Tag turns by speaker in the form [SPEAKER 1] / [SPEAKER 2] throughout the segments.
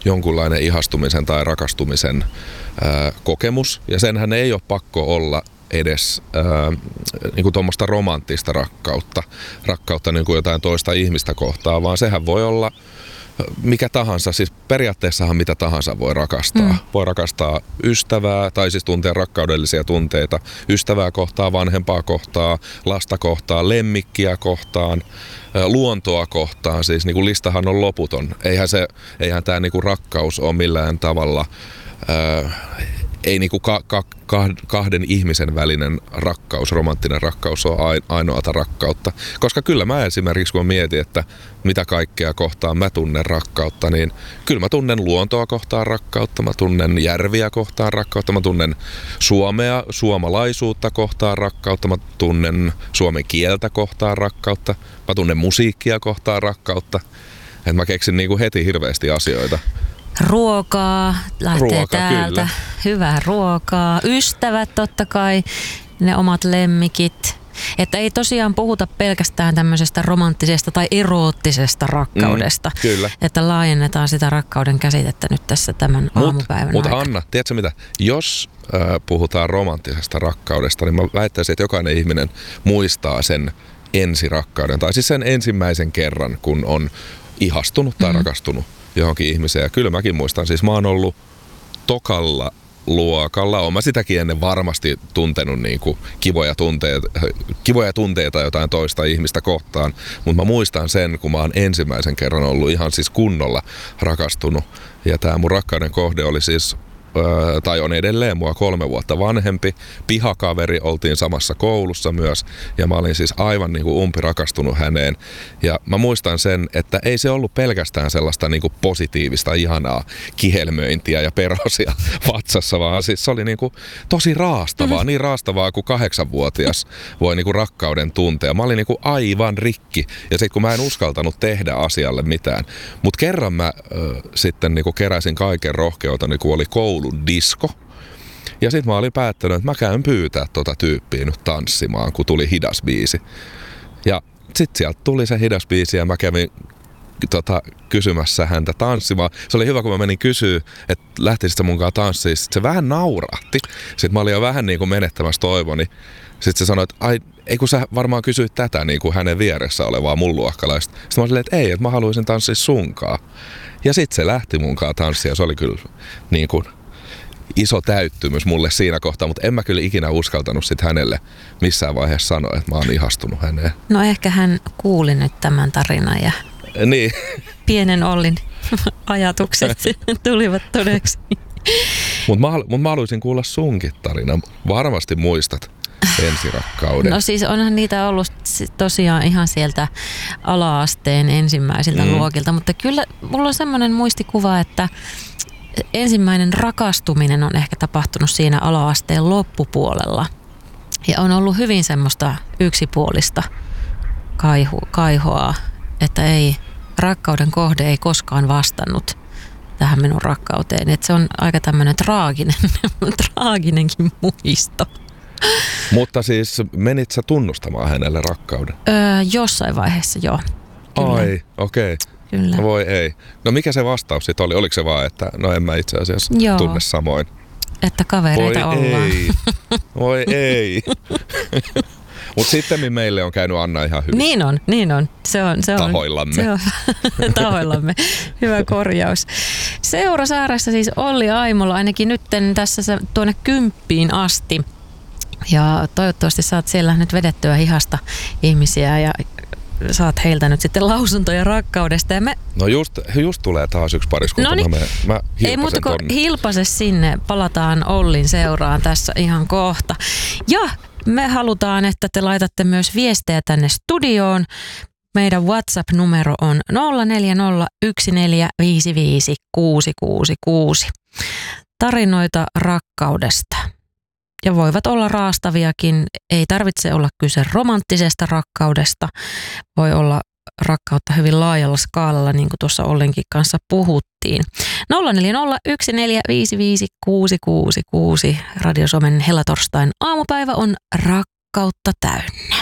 [SPEAKER 1] jonkunlainen ihastumisen tai rakastumisen kokemus. Ja senhän ei ole pakko olla edes niin tuommoista romanttista rakkautta niin kuin jotain toista ihmistä kohtaan, vaan sehän voi olla mikä tahansa, siis periaatteessahan mitä tahansa voi rakastaa. Voi rakastaa ystävää, tai siis tuntea rakkaudellisia tunteita, ystävää kohtaan, vanhempaa kohtaan, lasta kohtaan, lemmikkiä kohtaan, luontoa kohtaan, siis niin kuin listahan on loputon. Eihän tämä niin kuin rakkaus ole millään tavalla ei niinku kahden ihmisen välinen rakkaus, romanttinen rakkaus on ainoata rakkautta. Koska kyllä mä esimerkiksi, kun mietin, että mitä kaikkea kohtaan mä tunnen rakkautta, niin kyllä mä tunnen luontoa kohtaan rakkautta, mä tunnen järviä kohtaan rakkautta, mä tunnen suomalaisuutta kohtaan rakkautta, mä tunnen suomen kieltä kohtaan rakkautta, mä tunnen musiikkia kohtaan rakkautta. Että mä keksin niinku heti hirveästi asioita.
[SPEAKER 2] Ruokaa lähtee täältä. Kyllä. Hyvää ruokaa. Ystävät totta kai, ne omat lemmikit. Että ei tosiaan puhuta pelkästään tämmöisestä romanttisesta tai eroottisesta rakkaudesta.
[SPEAKER 1] Kyllä.
[SPEAKER 2] Että laajennetaan sitä rakkauden käsitettä nyt tässä tämän aamupäivän
[SPEAKER 1] Mutta
[SPEAKER 2] aikana.
[SPEAKER 1] Anna, tiedätkö mitä? Jos puhutaan romanttisesta rakkaudesta, niin mä väittäisin, että jokainen ihminen muistaa sen ensirakkauden. Tai siis sen ensimmäisen kerran, kun on ihastunut tai rakastunut johonkin ihmiseen. Ja kyllä mäkin muistan, siis mä oon ollut tokalla luokalla. Oon mä sitäkin ennen varmasti tuntenut niin kuin kivoja tunteita jotain toista ihmistä kohtaan. Mutta mä muistan sen, kun mä oon ensimmäisen kerran ollut ihan siis kunnolla rakastunut. Ja tää mun rakkauden kohde oli siis tai on edelleen mua 3 vuotta vanhempi, pihakaveri, oltiin samassa koulussa myös, ja mä olin siis aivan niin kuin umpirakastunut häneen. Ja mä muistan sen, että ei se ollut pelkästään sellaista niin kuin positiivista, ihanaa kihelmöintiä ja perosia vatsassa, vaan siis se oli niin kuin tosi raastavaa, niin raastavaa kuin 8-vuotias voi niin kuin rakkauden tuntea. Mä olin niin kuin aivan rikki, ja sitten kun mä en uskaltanut tehdä asialle mitään. Mutta kerran mä sitten niin kuin keräsin kaiken rohkeuteni, kun oli koulun disko. Ja sit mä olin päättänyt, että mä käyn pyytää tota tyyppiä nyt tanssimaan, kun tuli hidas biisi. Ja sit sieltä tuli se hidas biisi ja mä kävin kysymässä häntä tanssimaan. Se oli hyvä, kun mä menin kysyä, että lähtisit sä munkaan tanssiin. Sit se vähän naurahti. Sit mä olin jo vähän niin kuin menettämässä toivoni. Sit se sanoi, että ai, ei kun sä varmaan kysyit tätä niin kuin hänen vieressä olevaa mun luokkalaista. Sitten mä olin, että ei, että mä haluaisin tanssia sunkaan. Ja sit se lähti munkaan tanssiin ja se oli kyllä niin kuin iso täyttymys mulle siinä kohtaa, mutta en mä kyllä ikinä uskaltanut sit hänelle missään vaiheessa sanoa, että mä oon ihastunut häneen.
[SPEAKER 2] No ehkä hän kuuli nyt tämän tarinan ja
[SPEAKER 1] niin.
[SPEAKER 2] Pienen Ollin ajatukset tulivat todeksi.
[SPEAKER 1] Mutta mä haluaisin kuulla sunkin tarina. Varmasti muistat ensirakkauden.
[SPEAKER 2] No siis onhan niitä ollut tosiaan ihan sieltä ala-asteen ensimmäisiltä luokilta, mutta kyllä mulla on semmoinen muistikuva, että ensimmäinen rakastuminen on ehkä tapahtunut siinä ala-asteen loppupuolella. Ja on ollut hyvin semmoista yksipuolista kaihoa, että rakkauden kohde ei koskaan vastannut tähän minun rakkauteen. Että se on aika tämmöinen traaginenkin muisto.
[SPEAKER 1] Mutta siis menit sä tunnustamaan hänelle rakkauden?
[SPEAKER 2] Jossain vaiheessa joo. Kyllä.
[SPEAKER 1] Ai, okei. Okay.
[SPEAKER 2] Kyllä.
[SPEAKER 1] Voi ei. No mikä se vastaus sitten oli? Oliko se vaan, että no en mä itse asiassa tunne samoin?
[SPEAKER 2] Että kavereita ollaan.
[SPEAKER 1] Voi ei. Mutta sitten meille on käynyt Anna ihan hyvin.
[SPEAKER 2] Niin on. Se on
[SPEAKER 1] tahoillamme.
[SPEAKER 2] Tahoillamme. Hyvä korjaus. Seurasaaressa siis Olli Aimola ainakin nyt tässä tuonne 10 asti. Ja toivottavasti saat siellä nyt vedettyä hihasta ihmisiä ja saat heiltä nyt sitten lausuntoja rakkaudesta. Ja
[SPEAKER 1] no just tulee taas yksi pariskunta. Mä
[SPEAKER 2] ei muuta kuin hilpase sinne. Palataan Ollin seuraan tässä ihan kohta. Ja me halutaan, että te laitatte myös viestejä tänne studioon. Meidän WhatsApp-numero on 0401455666. Tarinoita rakkaudesta. Ja voivat olla raastaviakin. Ei tarvitse olla kyse romanttisesta rakkaudesta. Voi olla rakkautta hyvin laajalla skaalalla, niin kuin tuossa Ollenkin kanssa puhuttiin. 0401455666. Radio Suomen helatorstain aamupäivä on rakkautta täynnä.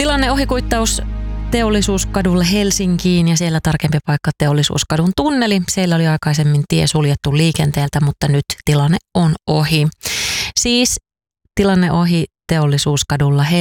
[SPEAKER 2] Tilanne ohikuittaus Teollisuuskadulle Helsinkiin ja siellä tarkempi paikka Teollisuuskadun tunneli. Siellä oli aikaisemmin tie suljettu liikenteeltä, mutta nyt tilanne on ohi. Siis tilanne ohi Teollisuuskadulla